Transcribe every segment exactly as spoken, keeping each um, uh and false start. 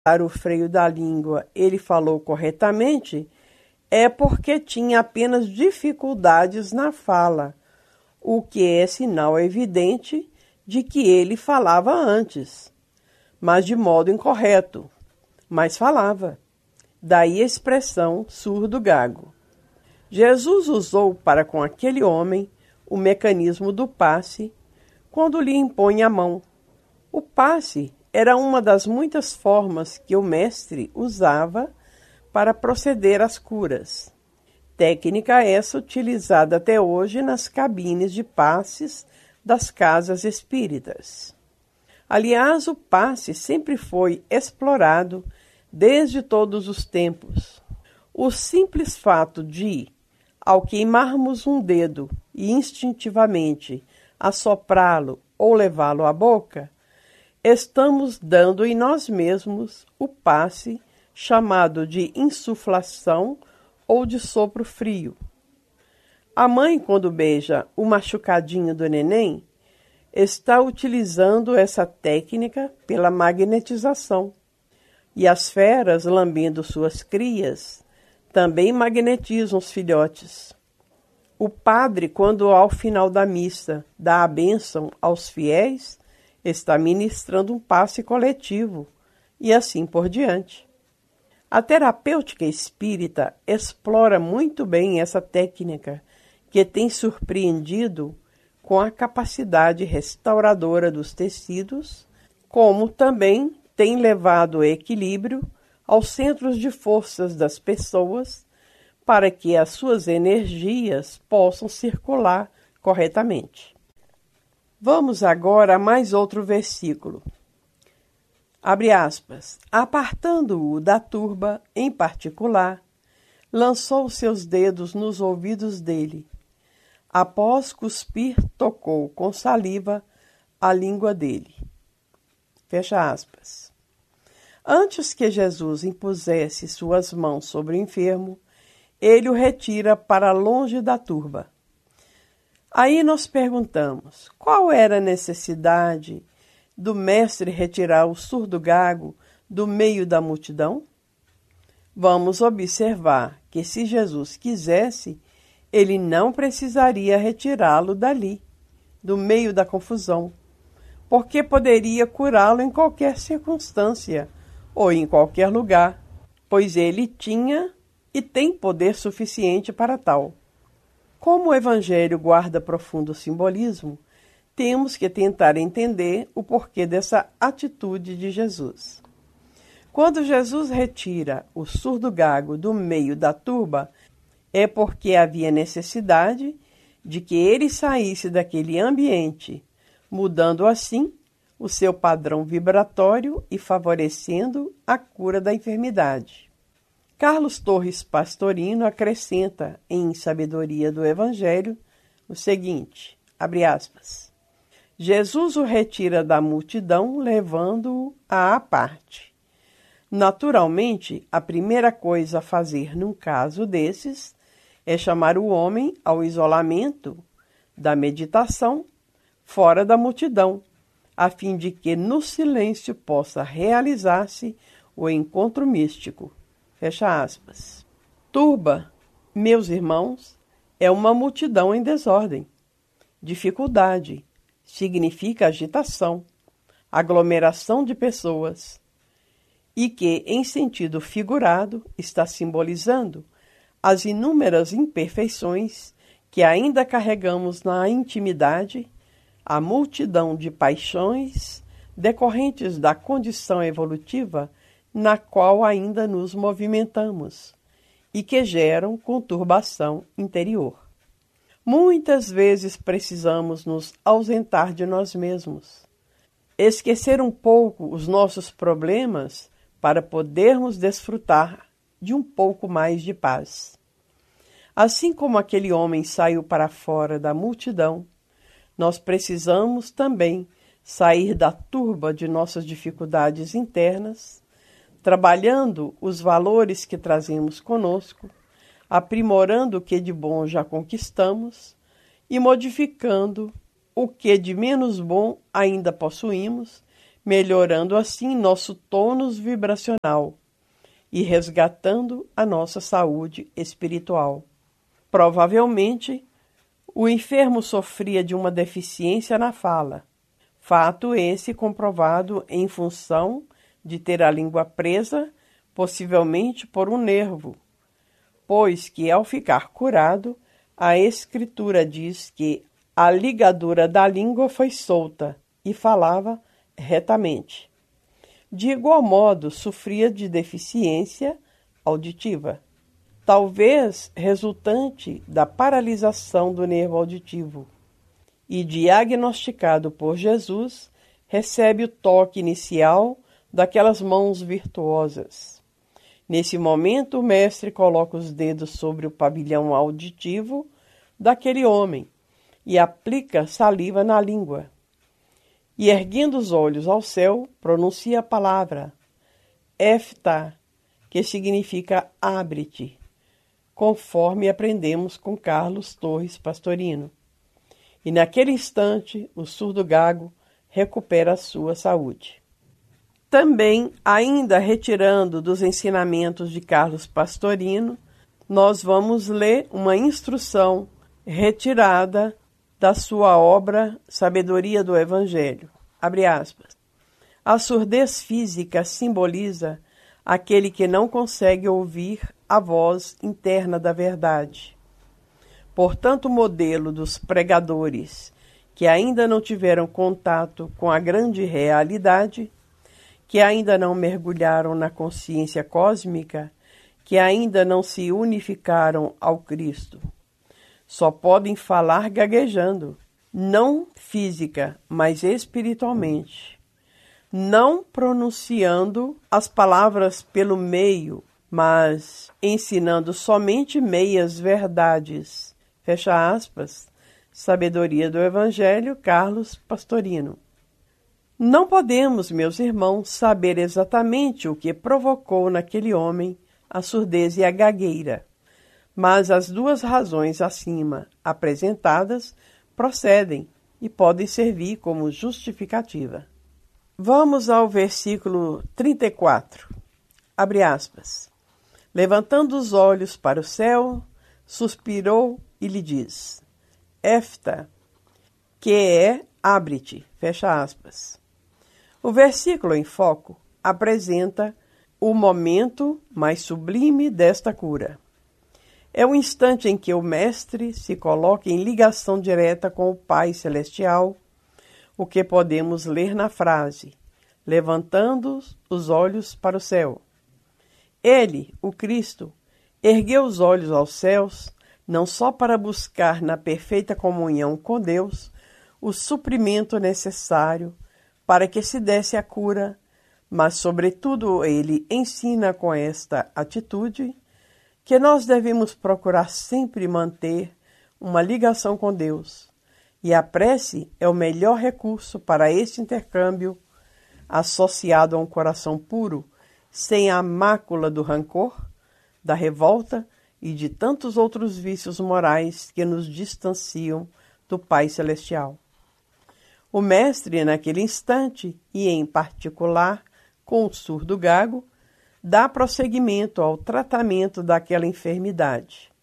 o freio da língua, ele falou corretamente, é porque tinha apenas dificuldades na fala, o que é sinal evidente de que ele falava antes, mas de modo incorreto, mas falava. Daí a expressão surdo-gago. Jesus usou para com aquele homem o mecanismo do passe quando lhe impõe a mão. O passe era uma das muitas formas que o mestre usava para proceder às curas. Técnica essa utilizada até hoje nas cabines de passes das casas espíritas. Aliás, o passe sempre foi explorado desde todos os tempos. O simples fato de, ao queimarmos um dedo e instintivamente assoprá-lo ou levá-lo à boca, estamos dando em nós mesmos o passe chamado de insuflação ou de sopro frio. A mãe, quando beija o machucadinho do neném, está utilizando essa técnica pela magnetização. E as feras, lambendo suas crias, também magnetizam os filhotes. O padre, quando ao final da missa dá a bênção aos fiéis, está ministrando um passe coletivo, e assim por diante. A terapêutica espírita explora muito bem essa técnica, que tem surpreendido com a capacidade restauradora dos tecidos, como também tem levado o equilíbrio aos centros de forças das pessoas para que as suas energias possam circular corretamente. Vamos agora a mais outro versículo. Abre aspas. Apartando-o da turba, em particular, lançou seus dedos nos ouvidos dele. Após cuspir, tocou com saliva a língua dele. Fecha aspas. Antes que Jesus impusesse suas mãos sobre o enfermo, ele o retira para longe da turba. Aí nós perguntamos, qual era a necessidade do mestre retirar o surdo-gago do meio da multidão? Vamos observar que se Jesus quisesse, ele não precisaria retirá-lo dali, do meio da confusão, porque poderia curá-lo em qualquer circunstância ou em qualquer lugar, pois ele tinha e tem poder suficiente para tal. Como o Evangelho guarda profundo simbolismo, temos que tentar entender o porquê dessa atitude de Jesus. Quando Jesus retira o surdo-gago do meio da turba, é porque havia necessidade de que ele saísse daquele ambiente, mudando assim o seu padrão vibratório e favorecendo a cura da enfermidade. Carlos Torres Pastorino acrescenta em Sabedoria do Evangelho o seguinte, abre aspas, Jesus o retira da multidão, levando-o à parte. Naturalmente, a primeira coisa a fazer num caso desses é chamar o homem ao isolamento da meditação fora da multidão, a fim de que no silêncio possa realizar-se o encontro místico. Fecha aspas. Turba, meus irmãos, é uma multidão em desordem. Dificuldade significa agitação, aglomeração de pessoas, e que, em sentido figurado, está simbolizando as inúmeras imperfeições que ainda carregamos na intimidade, a multidão de paixões decorrentes da condição evolutiva na qual ainda nos movimentamos e que geram conturbação interior. Muitas vezes precisamos nos ausentar de nós mesmos, esquecer um pouco os nossos problemas para podermos desfrutar de um pouco mais de paz. Assim como aquele homem saiu para fora da multidão, nós precisamos também sair da turba de nossas dificuldades internas, trabalhando os valores que trazemos conosco, aprimorando o que de bom já conquistamos e modificando o que de menos bom ainda possuímos, melhorando assim nosso tônus vibracional e resgatando a nossa saúde espiritual. Provavelmente, o enfermo sofria de uma deficiência na fala, fato esse comprovado em função de ter a língua presa, possivelmente por um nervo, pois que, ao ficar curado, a Escritura diz que a ligadura da língua foi solta e falava retamente. De igual modo, sofria de deficiência auditiva, talvez resultante da paralisação do nervo auditivo, e diagnosticado por Jesus, recebe o toque inicial daquelas mãos virtuosas. Nesse momento, o mestre coloca os dedos sobre o pavilhão auditivo daquele homem e aplica saliva na língua. E, erguendo os olhos ao céu, pronuncia a palavra Eftá, que significa abre-te, conforme aprendemos com Carlos Torres Pastorino. E naquele instante, o surdo gago recupera a sua saúde. Também, ainda retirando dos ensinamentos de Carlos Pastorino, nós vamos ler uma instrução retirada da sua obra Sabedoria do Evangelho. Abre aspas. A surdez física simboliza aquele que não consegue ouvir a voz interna da verdade. Portanto, o modelo dos pregadores que ainda não tiveram contato com a grande realidade, que ainda não mergulharam na consciência cósmica, que ainda não se unificaram ao Cristo, só podem falar gaguejando, não física, mas espiritualmente, não pronunciando as palavras pelo meio, mas ensinando somente meias verdades. Fecha aspas. Sabedoria do Evangelho, Carlos Pastorino. Não podemos, meus irmãos, saber exatamente o que provocou naquele homem a surdez e a gagueira, mas as duas razões acima apresentadas procedem e podem servir como justificativa. Vamos ao versículo trinta e quatro. Abre aspas. Levantando os olhos para o céu, suspirou e lhe diz, Eftá, que é abre-te, fecha aspas. O versículo em foco apresenta o momento mais sublime desta cura. É o instante em que o mestre se coloca em ligação direta com o Pai Celestial, o que podemos ler na frase, levantando os olhos para o céu. Ele, o Cristo, ergueu os olhos aos céus, não só para buscar na perfeita comunhão com Deus o suprimento necessário para que se desse a cura, mas, sobretudo, ele ensina com esta atitude que nós devemos procurar sempre manter uma ligação com Deus, e a prece é o melhor recurso para esse intercâmbio, associado a um coração puro, sem a mácula do rancor, da revolta e de tantos outros vícios morais que nos distanciam do Pai Celestial. O mestre, naquele instante, e em particular com o surdo gago, dá prosseguimento ao tratamento daquela enfermidade.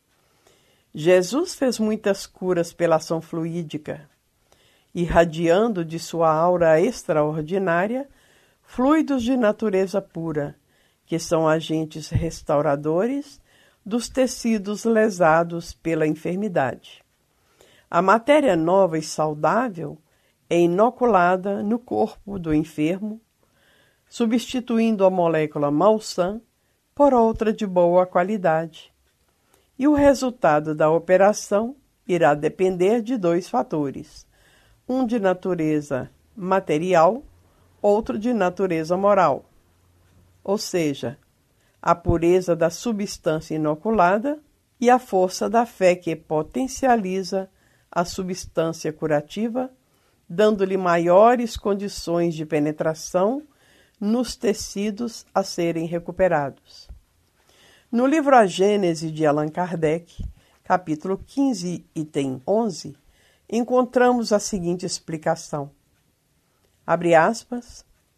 Jesus fez muitas curas pela ação fluídica, irradiando de sua aura extraordinária fluidos de natureza pura, que são agentes restauradores dos tecidos lesados pela enfermidade. A matéria nova e saudável é inoculada no corpo do enfermo, substituindo a molécula malsã por outra de boa qualidade. E o resultado da operação irá depender de dois fatores, um de natureza material, outro de natureza moral, ou seja, a pureza da substância inoculada e a força da fé que potencializa a substância curativa, dando-lhe maiores condições de penetração nos tecidos a serem recuperados. No livro A Gênese de Allan Kardec, capítulo quinze, item onze, encontramos a seguinte explicação. Abre aspas,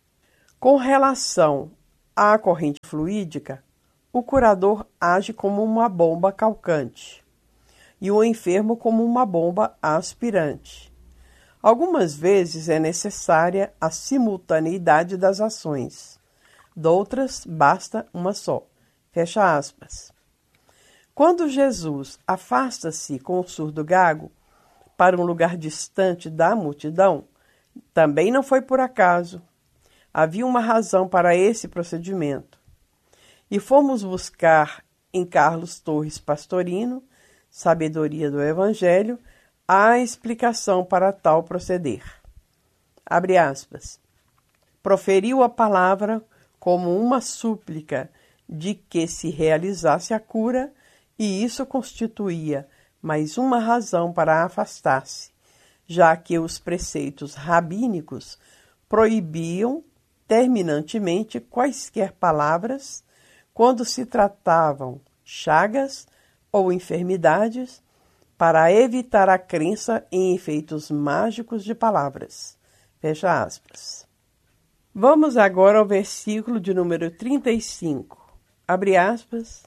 Com relação à corrente fluídica, o curador age como uma bomba calcante e o enfermo como uma bomba aspirante. Algumas vezes é necessária a simultaneidade das ações, doutras basta uma só. Fecha aspas. Quando Jesus afasta-se com o surdo gago para um lugar distante da multidão, também não foi por acaso. Havia uma razão para esse procedimento. E fomos buscar em Carlos Torres Pastorino, Sabedoria do Evangelho, a explicação para tal proceder. Abre aspas. Proferiu a palavra como uma súplica de que se realizasse a cura, e isso constituía mais uma razão para afastar-se, já que os preceitos rabínicos proibiam terminantemente quaisquer palavras quando se tratavam chagas ou enfermidades, para evitar a crença em efeitos mágicos de palavras. Fecha aspas. Vamos agora ao versículo de número trinta e cinco. Abre aspas.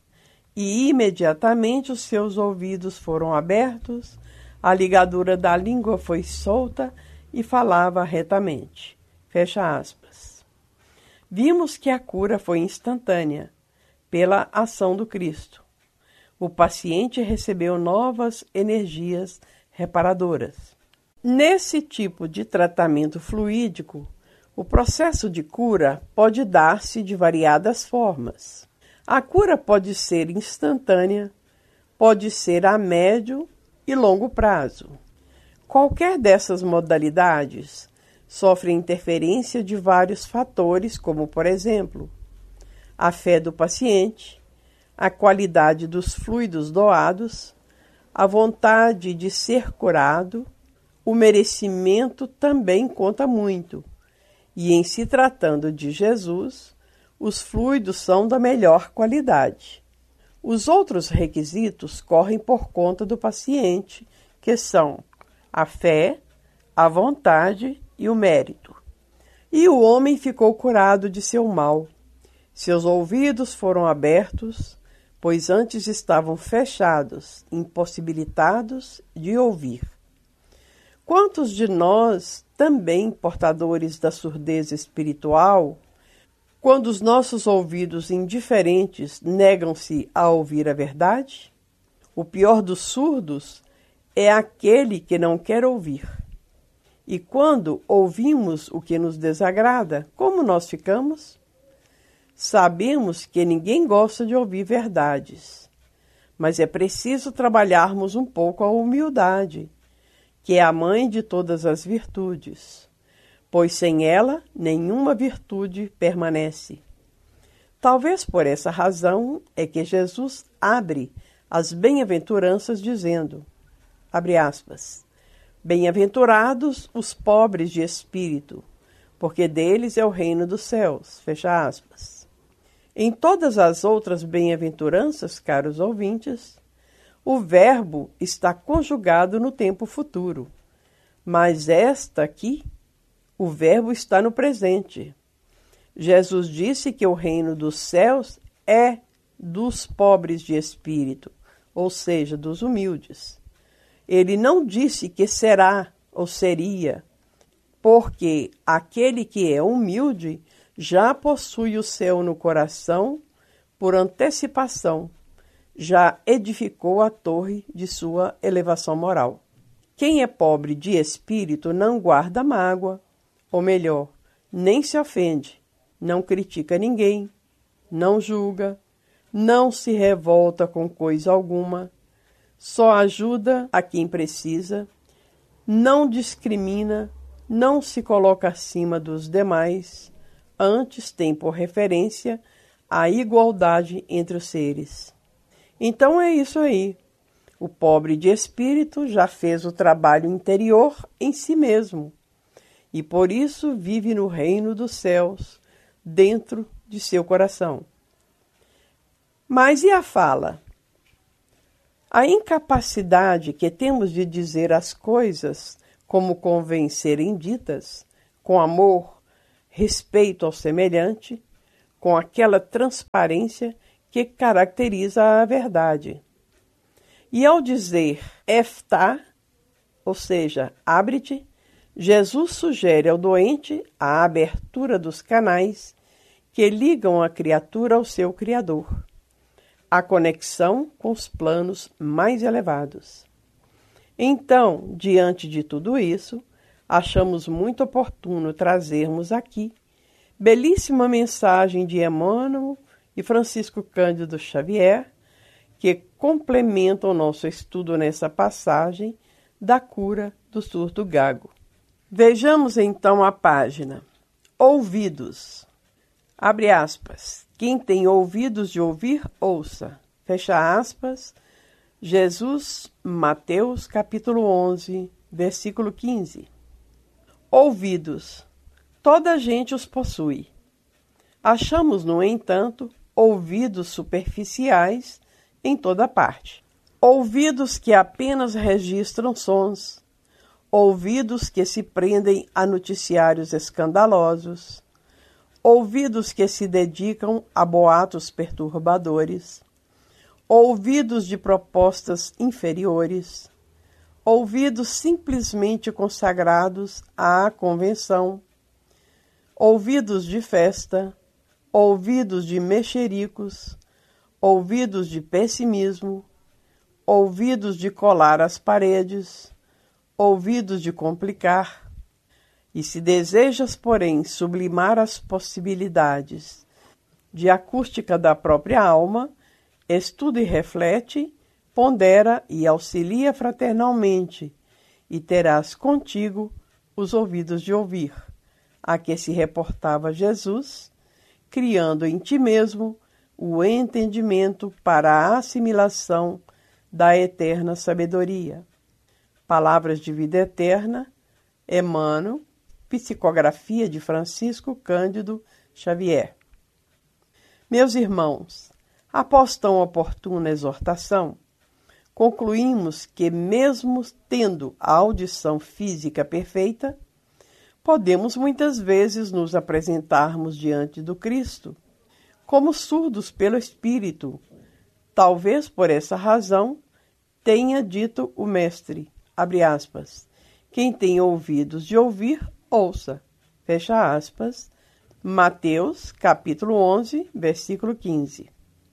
E imediatamente os seus ouvidos foram abertos, a ligadura da língua foi solta e falava retamente. Fecha aspas. Vimos que a cura foi instantânea, pela ação do Cristo. O paciente recebeu novas energias reparadoras. Nesse tipo de tratamento fluídico, o processo de cura pode dar-se de variadas formas. A cura pode ser instantânea, pode ser a médio e longo prazo. Qualquer dessas modalidades sofre interferência de vários fatores, como, por exemplo, a fé do paciente, a qualidade dos fluidos doados, a vontade de ser curado, o merecimento também conta muito. E em se tratando de Jesus, os fluidos são da melhor qualidade. Os outros requisitos correm por conta do paciente, que são a fé, a vontade e o mérito. E o homem ficou curado de seu mal. Seus ouvidos foram abertos, pois antes estavam fechados, impossibilitados de ouvir. Quantos de nós, também portadores da surdez espiritual, quando os nossos ouvidos indiferentes negam-se a ouvir a verdade? O pior dos surdos é aquele que não quer ouvir. E quando ouvimos o que nos desagrada, como nós ficamos? Sabemos que ninguém gosta de ouvir verdades, mas é preciso trabalharmos um pouco a humildade, que é a mãe de todas as virtudes, pois sem ela nenhuma virtude permanece. Talvez por essa razão é que Jesus abre as bem-aventuranças dizendo, abre aspas, bem-aventurados os pobres de espírito, porque deles é o reino dos céus, fecha aspas. Em todas as outras bem-aventuranças, caros ouvintes, o verbo está conjugado no tempo futuro, mas esta aqui, o verbo está no presente. Jesus disse que o reino dos céus é dos pobres de espírito, ou seja, dos humildes. Ele não disse que será ou seria, porque aquele que é humilde já possui o céu no coração por antecipação, já edificou a torre de sua elevação moral. Quem é pobre de espírito não guarda mágoa, ou melhor, nem se ofende, não critica ninguém, não julga, não se revolta com coisa alguma, só ajuda a quem precisa, não discrimina, não se coloca acima dos demais, antes tem por referência a igualdade entre os seres. Então é isso aí. O pobre de espírito já fez o trabalho interior em si mesmo e por isso vive no reino dos céus, dentro de seu coração. Mas e a fala? A incapacidade que temos de dizer as coisas como convém serem ditas, com amor, respeito ao semelhante, com aquela transparência que caracteriza a verdade. E ao dizer eftá, ou seja, abre-te, Jesus sugere ao doente a abertura dos canais que ligam a criatura ao seu Criador, a conexão com os planos mais elevados. Então, diante de tudo isso, achamos muito oportuno trazermos aqui belíssima mensagem de Emmanuel e Francisco Cândido Xavier, que complementam o nosso estudo nessa passagem da cura do surdo gago. Vejamos então a página. Ouvidos. Abre aspas. Quem tem ouvidos de ouvir, ouça. Fecha aspas. Jesus, Mateus, capítulo onze, versículo quinze. Ouvidos. Toda a gente os possui. Achamos, no entanto, ouvidos superficiais em toda parte. Ouvidos que apenas registram sons. Ouvidos que se prendem a noticiários escandalosos. Ouvidos que se dedicam a boatos perturbadores. Ouvidos de propostas inferiores. Ouvidos simplesmente consagrados à convenção. Ouvidos de festa. Ouvidos de mexericos. Ouvidos de pessimismo. Ouvidos de colar as paredes. Ouvidos de complicar. E se desejas, porém, sublimar as possibilidades de acústica da própria alma, estuda e reflete, pondera e auxilia fraternalmente, e terás contigo os ouvidos de ouvir, a que se reportava Jesus, criando em ti mesmo o entendimento para a assimilação da eterna sabedoria. Palavras de Vida Eterna, Emmanuel, Psicografia de Francisco Cândido Xavier. Meus irmãos, após tão oportuna exortação, concluímos que, mesmo tendo a audição física perfeita, podemos muitas vezes nos apresentarmos diante do Cristo como surdos pelo Espírito. Talvez por essa razão tenha dito o Mestre, abre aspas, quem tem ouvidos de ouvir, ouça, fecha aspas, Mateus, capítulo onze, versículo quinze.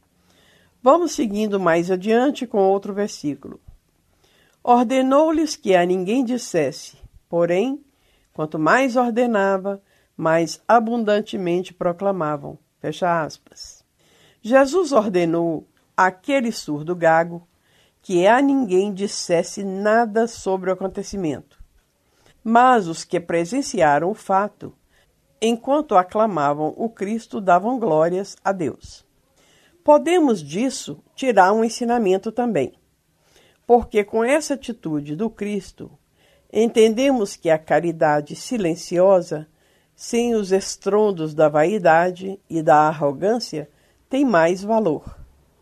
Vamos seguindo mais adiante com outro versículo. Ordenou-lhes que a ninguém dissesse, porém, quanto mais ordenava, mais abundantemente proclamavam, fecha aspas. Jesus ordenou àquele surdo gago que a ninguém dissesse nada sobre o acontecimento. Mas os que presenciaram o fato, enquanto aclamavam o Cristo, davam glórias a Deus. Podemos disso tirar um ensinamento também, porque com essa atitude do Cristo, entendemos que a caridade silenciosa, sem os estrondos da vaidade e da arrogância, tem mais valor.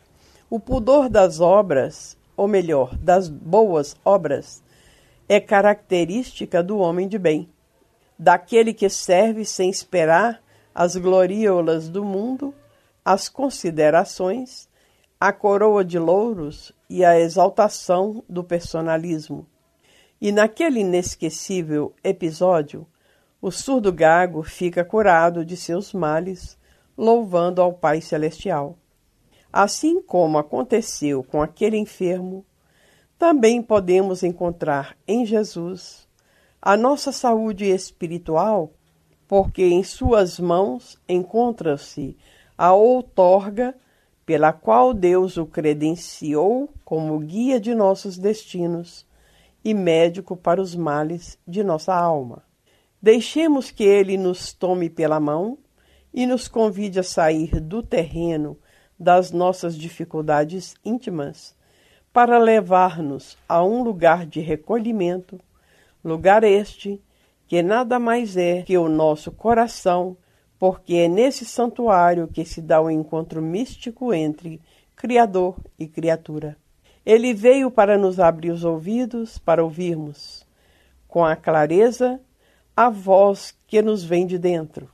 O pudor das obras, ou melhor, das boas obras, é característica do homem de bem, daquele que serve sem esperar as gloriolas do mundo, as considerações, a coroa de louros e a exaltação do personalismo. E naquele inesquecível episódio, o surdo gago fica curado de seus males, louvando ao Pai Celestial. Assim como aconteceu com aquele enfermo, também podemos encontrar em Jesus a nossa saúde espiritual, porque em suas mãos encontra-se a outorga pela qual Deus o credenciou como guia de nossos destinos e médico para os males de nossa alma. Deixemos que Ele nos tome pela mão e nos convide a sair do terreno das nossas dificuldades íntimas para levar-nos a um lugar de recolhimento, lugar este que nada mais é que o nosso coração, porque é nesse santuário que se dá o encontro místico entre Criador e criatura. Ele veio para nos abrir os ouvidos, para ouvirmos, com a clareza, a voz que nos vem de dentro,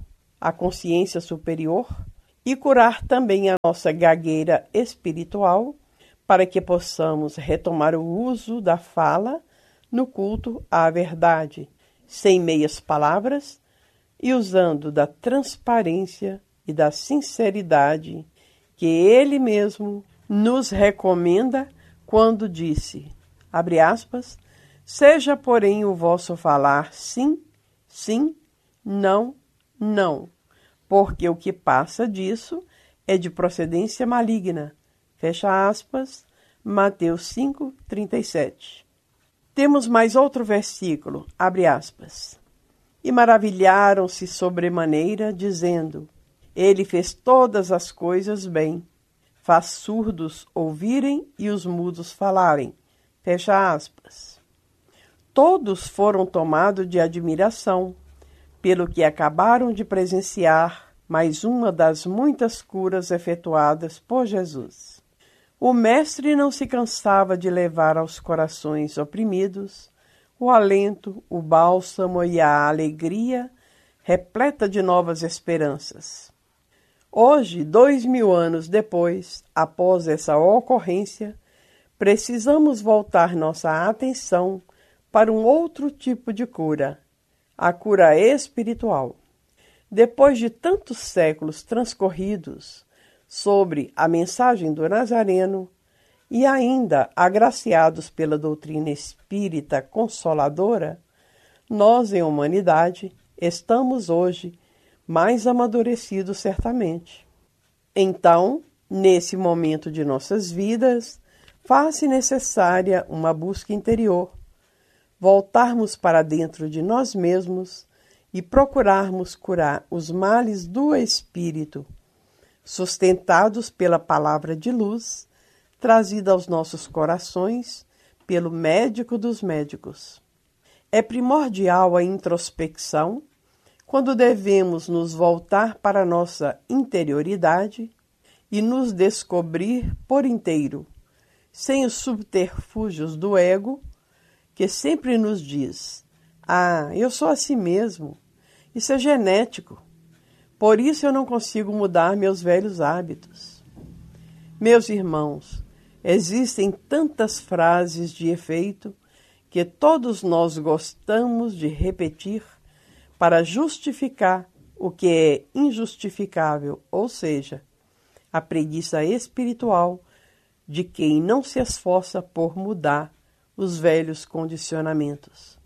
a consciência superior e curar também a nossa gagueira espiritual, para que possamos retomar o uso da fala no culto à verdade, sem meias palavras e usando da transparência e da sinceridade que Ele mesmo nos recomenda quando disse, abre aspas, seja, porém, o vosso falar sim, sim, não, não, porque o que passa disso é de procedência maligna. Fecha aspas, Mateus cinco, trinta e sete. Temos mais outro versículo, abre aspas. E maravilharam-se sobremaneira, dizendo, ele fez todas as coisas bem, faz surdos ouvirem e os mudos falarem. Fecha aspas. Todos foram tomados de admiração, pelo que acabaram de presenciar mais uma das muitas curas efetuadas por Jesus. O Mestre não se cansava de levar aos corações oprimidos o alento, o bálsamo e a alegria repleta de novas esperanças. Hoje, dois mil anos depois, após essa ocorrência, precisamos voltar nossa atenção para um outro tipo de cura, a cura espiritual. Depois de tantos séculos transcorridos sobre a mensagem do Nazareno e ainda agraciados pela doutrina espírita consoladora, nós, em humanidade, estamos hoje mais amadurecidos certamente. Então, nesse momento de nossas vidas, faz-se necessária uma busca interior, voltarmos para dentro de nós mesmos e procurarmos curar os males do espírito, sustentados pela palavra de luz, trazida aos nossos corações pelo médico dos médicos. É primordial a introspecção quando devemos nos voltar para a nossa interioridade e nos descobrir por inteiro, sem os subterfúgios do ego, que sempre nos diz, ah, eu sou assim mesmo, isso é genético, por isso eu não consigo mudar meus velhos hábitos. Meus irmãos, existem tantas frases de efeito que todos nós gostamos de repetir para justificar o que é injustificável, ou seja, a preguiça espiritual de quem não se esforça por mudar os velhos condicionamentos.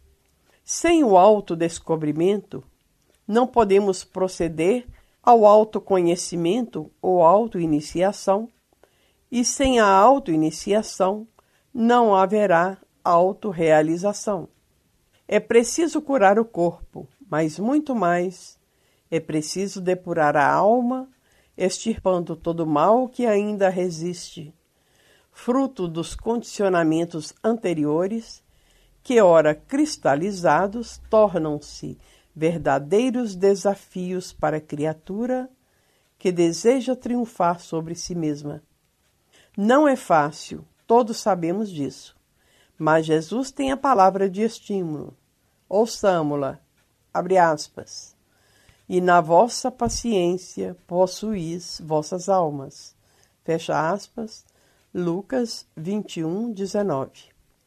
Sem o autodescobrimento, não podemos proceder ao autoconhecimento ou autoiniciação, e sem a autoiniciação não haverá autorrealização. É preciso curar o corpo, mas muito mais, é preciso depurar a alma, extirpando todo o mal que ainda resiste, fruto dos condicionamentos anteriores, que, ora cristalizados, tornam-se verdadeiros desafios para a criatura que deseja triunfar sobre si mesma. Não é fácil, todos sabemos disso, mas Jesus tem a palavra de estímulo. Ouçamo-la, abre aspas, e na vossa paciência possuís vossas almas, fecha aspas, Lucas vinte e um, dezenove.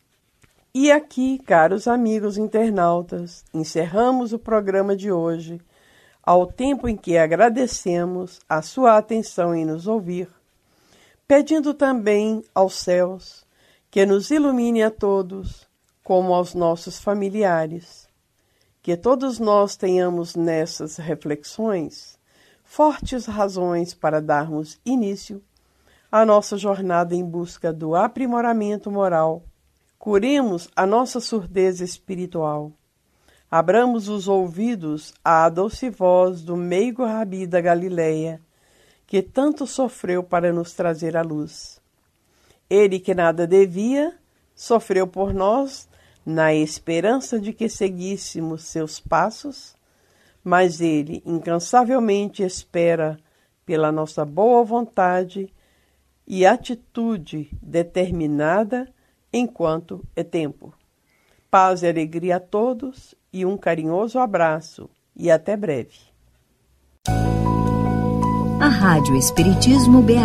E aqui, caros amigos internautas, encerramos o programa de hoje, ao tempo em que agradecemos a sua atenção em nos ouvir, pedindo também aos céus que nos ilumine a todos, como aos nossos familiares, que todos nós tenhamos nessas reflexões fortes razões para darmos início à nossa jornada em busca do aprimoramento moral. Curemos a nossa surdez espiritual. Abramos os ouvidos à doce voz do meigo Rabi da Galileia, que tanto sofreu para nos trazer a luz. Ele que nada devia, sofreu por nós, na esperança de que seguíssemos seus passos, mas ele incansavelmente espera pela nossa boa vontade e atitude determinada enquanto é tempo. Paz e alegria a todos e um carinhoso abraço e até breve. A Rádio Espiritismo B